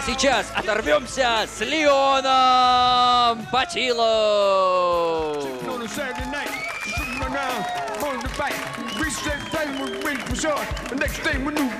А сейчас оторвемся с Леоном Патило. On a Saturday night, sitting around, on the bike. We said time was waiting for sure. The next day we knew